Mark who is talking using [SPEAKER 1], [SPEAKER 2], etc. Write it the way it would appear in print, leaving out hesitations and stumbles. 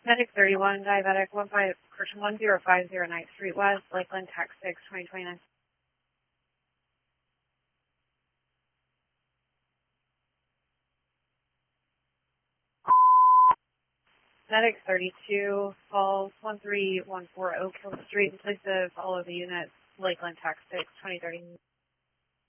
[SPEAKER 1] Medic 31, diabetic, 1050 9th Street West, Lakeland, Tax 6, 2029. Medic 32, Falls, 1314 Oak Hill Street, in place of all of the units, Lakeland, Tax 6, 2030.